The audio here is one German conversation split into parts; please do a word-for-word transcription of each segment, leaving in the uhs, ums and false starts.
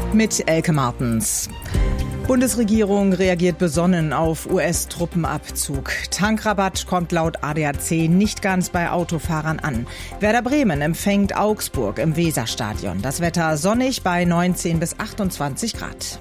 mit Elke Martens. Bundesregierung reagiert besonnen auf U S-Truppenabzug. Tankrabatt kommt laut A D A C nicht ganz bei Autofahrern an. Werder Bremen empfängt Augsburg im Weserstadion. Das Wetter sonnig bei neunzehn bis achtundzwanzig Grad.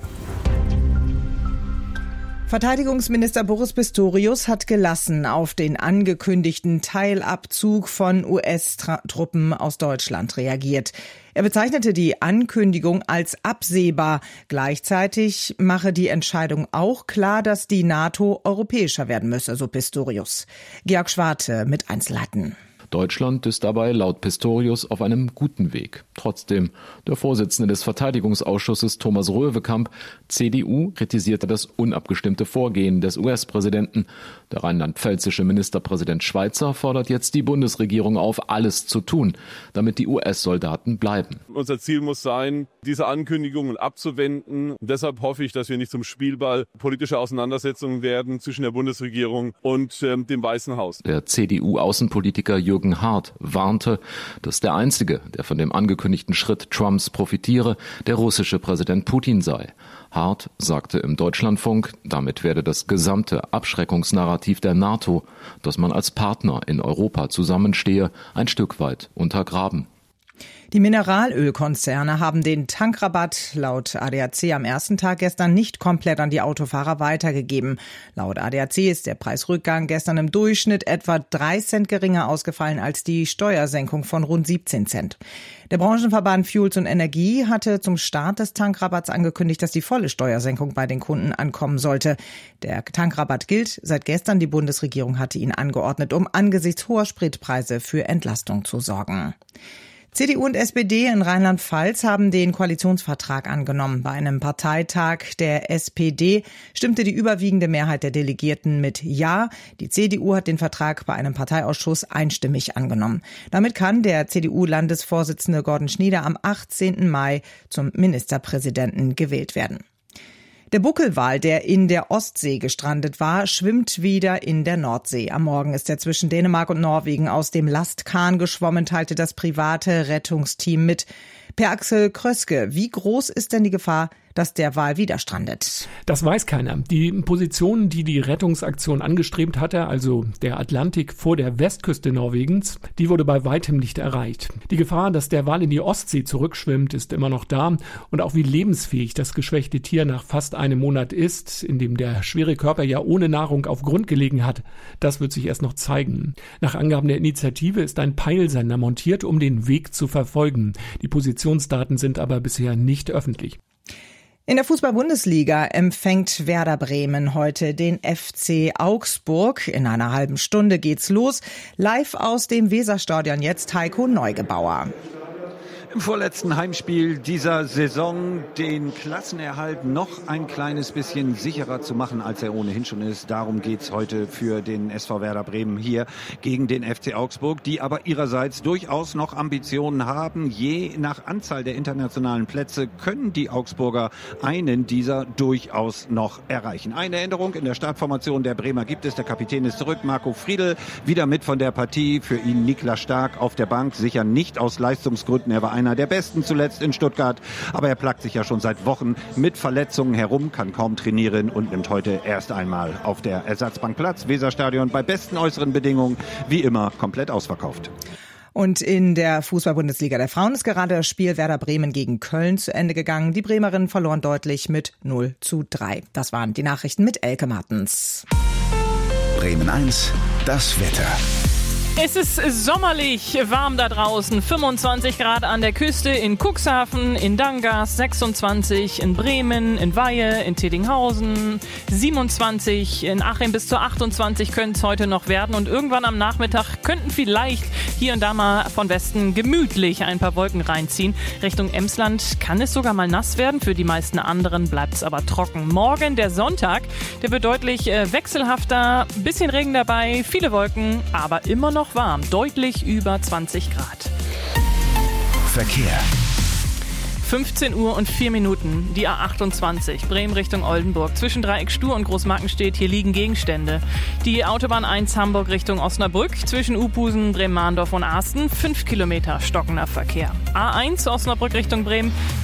Verteidigungsminister Boris Pistorius hat gelassen auf den angekündigten Teilabzug von U S-Truppen aus Deutschland reagiert. Er bezeichnete die Ankündigung als absehbar. Gleichzeitig mache die Entscheidung auch klar, dass die NATO europäischer werden müsse, so Pistorius. Georg Schwarte mit Einzelheiten. Deutschland ist dabei laut Pistorius auf einem guten Weg. Trotzdem, der Vorsitzende des Verteidigungsausschusses Thomas Röwekamp, C D U, kritisierte das unabgestimmte Vorgehen des U S-Präsidenten. Der rheinland-pfälzische Ministerpräsident Schweizer fordert jetzt die Bundesregierung auf, alles zu tun, damit die U S-Soldaten bleiben. Unser Ziel muss sein, diese Ankündigungen abzuwenden. Und deshalb hoffe ich, dass wir nicht zum Spielball politischer Auseinandersetzungen werden zwischen der Bundesregierung und ähm, dem Weißen Haus. Der C D U-Außenpolitiker Jürgen Hart warnte, dass der Einzige, der von dem angekündigten Schritt Trumps profitiere, der russische Präsident Putin sei. Hart sagte im Deutschlandfunk, damit werde das gesamte Abschreckungsnarrativ der NATO, dass man als Partner in Europa zusammenstehe, ein Stück weit untergraben. Die Mineralölkonzerne haben den Tankrabatt laut A D A C am ersten Tag gestern nicht komplett an die Autofahrer weitergegeben. Laut A D A C ist der Preisrückgang gestern im Durchschnitt etwa drei Cent geringer ausgefallen als die Steuersenkung von rund siebzehn Cent. Der Branchenverband Fuels und Energie hatte zum Start des Tankrabatts angekündigt, dass die volle Steuersenkung bei den Kunden ankommen sollte. Der Tankrabatt gilt seit gestern. Die Bundesregierung hatte ihn angeordnet, um angesichts hoher Spritpreise für Entlastung zu sorgen. C D U und S P D in Rheinland-Pfalz haben den Koalitionsvertrag angenommen. Bei einem Parteitag der S P D stimmte die überwiegende Mehrheit der Delegierten mit Ja. Die C D U hat den Vertrag bei einem Parteiausschuss einstimmig angenommen. Damit kann der C D U-Landesvorsitzende Gordon Schnieder am achtzehnten Mai zum Ministerpräsidenten gewählt werden. Der Buckelwal, der in der Ostsee gestrandet war, schwimmt wieder in der Nordsee. Am Morgen ist er zwischen Dänemark und Norwegen aus dem Lastkahn geschwommen, teilte das private Rettungsteam mit. Per Axel Kröske, wie groß ist denn die Gefahr, dass der Wal wieder strandet? Das weiß keiner. Die Position, die die Rettungsaktion angestrebt hatte, also der Atlantik vor der Westküste Norwegens, die wurde bei weitem nicht erreicht. Die Gefahr, dass der Wal in die Ostsee zurückschwimmt, ist immer noch da. Und auch wie lebensfähig das geschwächte Tier nach fast einem Monat ist, in dem der schwere Körper ja ohne Nahrung auf Grund gelegen hat, das wird sich erst noch zeigen. Nach Angaben der Initiative ist ein Peilsender montiert, um den Weg zu verfolgen. Die Positionsdaten sind aber bisher nicht öffentlich. In der Fußball-Bundesliga empfängt Werder Bremen heute den F C Augsburg. In einer halben Stunde geht's los. Live aus dem Weserstadion jetzt Heiko Neugebauer. Im vorletzten Heimspiel dieser Saison den Klassenerhalt noch ein kleines bisschen sicherer zu machen, als er ohnehin schon ist. Darum geht's heute für den S V Werder Bremen hier gegen den F C Augsburg, die aber ihrerseits durchaus noch Ambitionen haben. Je nach Anzahl der internationalen Plätze können die Augsburger einen dieser durchaus noch erreichen. Eine Änderung in der Startformation der Bremer gibt es. Der Kapitän ist zurück, Marco Friedl, wieder mit von der Partie. Für ihn Niklas Stark auf der Bank, sicher nicht aus Leistungsgründen. Er war einer der Besten zuletzt in Stuttgart, aber er plagt sich ja schon seit Wochen mit Verletzungen herum, kann kaum trainieren und nimmt heute erst einmal auf der Ersatzbank Platz. Weserstadion bei besten äußeren Bedingungen, wie immer komplett ausverkauft. Und in der Fußball-Bundesliga der Frauen ist gerade das Spiel Werder Bremen gegen Köln zu Ende gegangen. Die Bremerinnen verloren deutlich mit null zu drei. Das waren die Nachrichten mit Elke Martens. Bremen eins, das Wetter. Es ist sommerlich warm da draußen. fünfundzwanzig Grad an der Küste in Cuxhaven, in Dangas, sechsundzwanzig in Bremen, in Weihe, in Tedinghausen, siebenundzwanzig in Achim, bis zu achtundzwanzig können es heute noch werden. Und irgendwann am Nachmittag könnten vielleicht hier und da mal von Westen gemütlich ein paar Wolken reinziehen. Richtung Emsland kann es sogar mal nass werden. Für die meisten anderen bleibt es aber trocken. Morgen, der Sonntag, der wird deutlich äh, wechselhafter. Bisschen Regen dabei, viele Wolken, aber immer noch warm, deutlich über zwanzig Grad. Verkehr. fünfzehn Uhr und vier Minuten, die A achtundzwanzig, Bremen Richtung Oldenburg. Zwischen Dreieck Stur und Großmarkenstedt, hier liegen Gegenstände. Die Autobahn eins Hamburg Richtung Osnabrück, zwischen Upusen, Bremen-Mahndorf und Asten, fünf Kilometer stockender Verkehr. A eins Osnabrück Richtung Bremen,